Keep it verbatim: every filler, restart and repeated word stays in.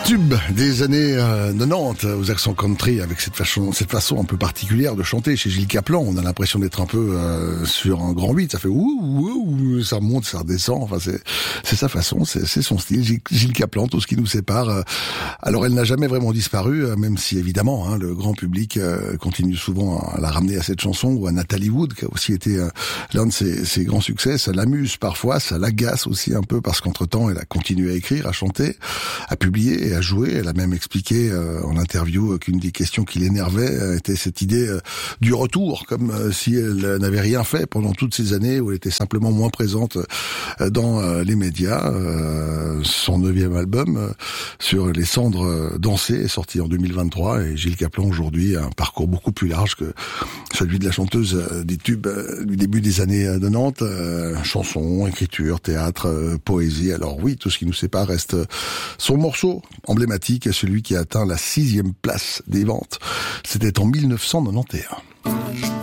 Tube des années euh, quatre-vingt-dix aux accents country avec cette façon, cette façon un peu particulière de chanter chez Gilles Caplan. On a l'impression d'être un peu euh, sur un grand huit. Ça fait ouh, ouh, ouh, ça monte, ça redescend. Enfin, c'est, c'est sa façon, c'est, c'est son style. Gilles, Gilles Caplan, tout ce qui nous sépare. Euh, alors, elle n'a jamais vraiment disparu, euh, même si évidemment hein, le grand public euh, continue souvent à la ramener à cette chanson ou à Nathalie Wood, qui a aussi été euh, l'un de ses, ses grands succès. Ça l'amuse parfois, ça l'agace aussi un peu parce qu'entre-temps, elle a continué à écrire, à chanter, à publier et à jouer. Elle a même expliqué euh, en interview qu'une des questions qui l'énervait euh, était cette idée euh, du retour, comme euh, si elle n'avait rien fait pendant toutes ces années où elle était simplement moins présente euh, dans euh, les médias. Euh, son neuvième album euh, sur les cendres euh, dansées est sorti en deux mille vingt-trois et Gilles Caplan aujourd'hui a un parcours beaucoup plus large que celui de la chanteuse euh, des tubes euh, du début des années quatre-vingt-dix. Euh, chansons, écriture, théâtre, euh, poésie. Alors oui, tout ce qui nous sépare reste son morceau emblématique, celui qui a atteint la sixième place des ventes. C'était en mille neuf cent quatre-vingt-onze.